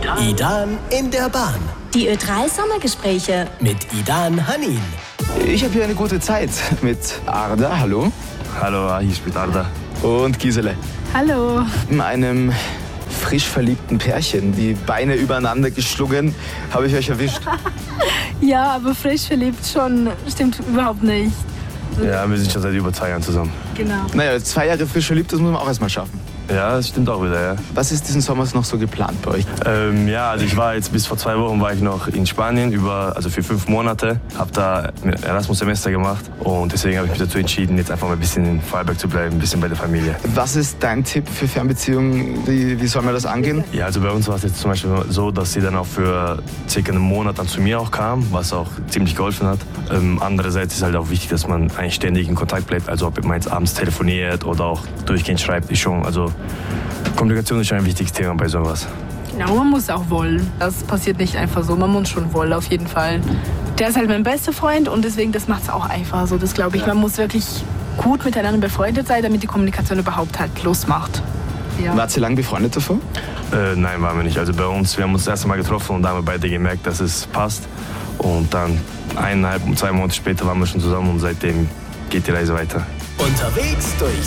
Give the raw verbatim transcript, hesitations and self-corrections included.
Idan in der Bahn. Die Ö drei Sommergespräche Mit Idan Hanin. Ich habe hier eine gute Zeit mit Arda, hallo. Hallo, hier spricht Arda. Und Gisele. Hallo. Einem frisch verliebten Pärchen, die Beine übereinander geschlungen, habe ich euch erwischt. Ja, aber frisch verliebt schon stimmt überhaupt nicht. Ja, wir sind schon seit über zwei Jahren zusammen. Genau. Naja, zwei Jahre frisch verliebt, das muss man auch erstmal schaffen. Ja, das stimmt auch wieder, ja. Was ist diesen Sommer noch so geplant bei euch? Ähm, ja, also ich war jetzt bis vor zwei Wochen war ich noch in Spanien über, also für fünf Monate, habe da ein Erasmus-Semester gemacht und deswegen habe ich mich dazu entschieden, jetzt einfach mal ein bisschen in Vorarlberg zu bleiben, ein bisschen bei der Familie. Was ist dein Tipp für Fernbeziehungen? Wie, wie soll man das angehen? Ja, also bei uns war es jetzt zum Beispiel so, dass sie dann auch für circa einen Monat dann zu mir auch kam, was auch ziemlich geholfen hat. Ähm, andererseits ist halt auch wichtig, dass man eigentlich ständig in Kontakt bleibt, also ob man jetzt abends telefoniert oder auch durchgehend schreibt, ist schon, also Kommunikation ist schon ein wichtiges Thema bei sowas. Genau, man muss auch wollen. Das passiert nicht einfach so, man muss schon wollen, auf jeden Fall. Der ist halt mein bester Freund und deswegen, das macht es auch einfach so. Das glaube ich, man muss wirklich gut miteinander befreundet sein, damit die Kommunikation überhaupt halt losmacht. Ja. Wart ihr lang befreundet davor? Äh, nein, waren wir nicht. Also bei uns, wir haben uns das erste Mal getroffen und da haben wir beide gemerkt, dass es passt. Und dann eineinhalb, zwei Monate später waren wir schon zusammen und seitdem geht die Reise weiter. Unterwegs durch